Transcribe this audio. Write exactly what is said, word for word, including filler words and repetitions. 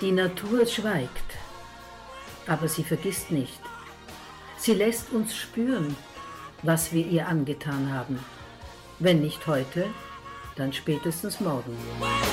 Die Natur schweigt, aber sie vergisst nicht. Sie lässt uns spüren, was wir ihr angetan haben. Wenn nicht heute, dann spätestens morgen.